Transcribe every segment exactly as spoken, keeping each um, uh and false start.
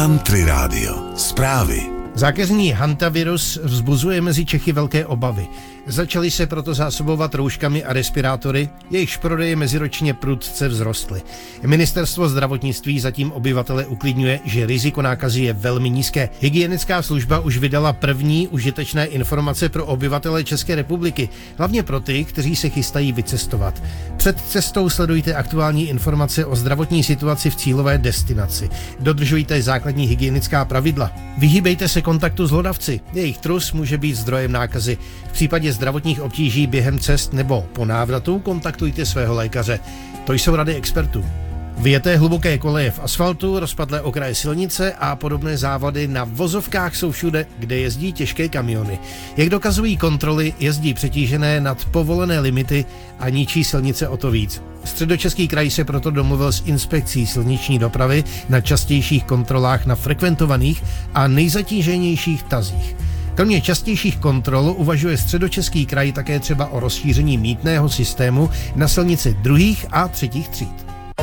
Country Radio. Zprávy. Zákeřný hantavirus vzbuzuje mezi Čechy velké obavy. Začaly se proto zásobovat rouškami a respirátory, jejichž prodeje meziročně prudce vzrostly. Ministerstvo zdravotnictví zatím obyvatele uklidňuje, že riziko nákazy je velmi nízké. Hygienická služba už vydala první užitečné informace pro obyvatele České republiky, hlavně pro ty, kteří se chystají vycestovat. Před cestou sledujte aktuální informace o zdravotní situaci v cílové destinaci. Dodržujte základní hygienická pravidla. Vyhýbejte se kontaktu s hlodavci. Jejich trus může být zdrojem nákazy. V případě zdravotních obtíží během cest nebo po návratu kontaktujte svého lékaře. To jsou rady expertů. Vyjeté hluboké koleje v asfaltu, rozpadlé okraje silnice a podobné závady na vozovkách jsou všude, kde jezdí těžké kamiony. Jak dokazují kontroly, jezdí přetížené nad povolené limity a ničí silnice o to víc. Středočeský kraj se proto domluvil s inspekcí silniční dopravy na častějších kontrolách na frekventovaných a nejzatíženějších tazích. Kromě častějších kontrol uvažuje Středočeský kraj také třeba o rozšíření mýtného systému na silnici druhých a třetích tříd.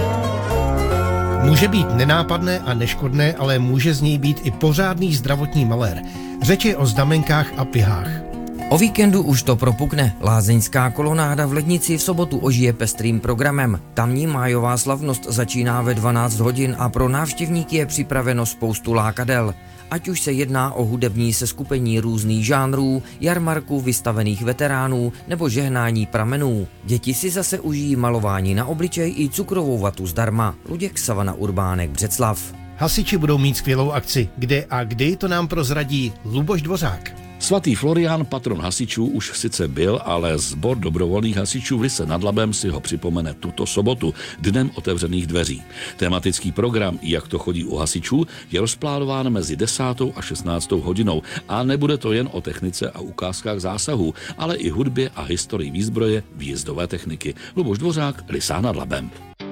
Může být nenápadné a neškodné, ale může z něj být i pořádný zdravotní malér. Řeč je o znamenkách a pihách. O víkendu už to propukne. Lázeňská kolonáda v Lednici v sobotu ožije pestrým programem. Tamní májová slavnost začíná ve dvanáct hodin a pro návštěvníky je připraveno spoustu lákadel. Ať už se jedná o hudební seskupení různých žánrů, jarmarku vystavených veteránů nebo žehnání pramenů. Děti si zase užijí malování na obličej i cukrovou vatu zdarma. Luděk, Savana Urbánek, Břeclav. Hasiči budou mít skvělou akci. Kde a kdy, to nám prozradí Luboš Dvořák. Svatý Florián, patron hasičů, už sice byl, ale sbor dobrovolných hasičů v Lise nad Labem si ho připomene tuto sobotu, dnem otevřených dveří. Tematický program, jak to chodí u hasičů, je rozplánován mezi desátou a šestnáctou hodinou a nebude to jen o technice a ukázkách zásahů, ale i hudbě a historii výzbroje výjezdové techniky. Luboš Dvořák, Lisa nad Labem.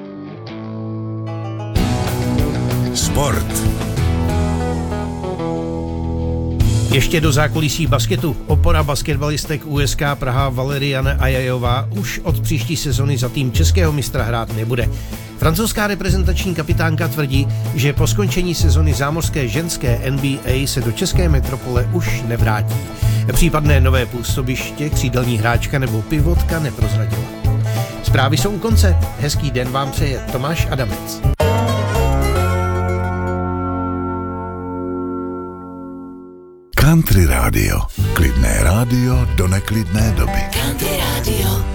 Sport. Ještě do zákulisí basketu. Opora basketbalistek U S K Praha Valeriana Ajajová už od příští sezony za tým českého mistra hrát nebude. Francouzská reprezentační kapitánka tvrdí, že po skončení sezony zámořské ženské N B A se do české metropole už nevrátí. Případné nové působiště křídelní hráčka nebo pivotka neprozradila. Zprávy jsou u konce. Hezký den vám přeje Tomáš Adamec. Country Radio. Klidné rádio do neklidné doby. Country Radio.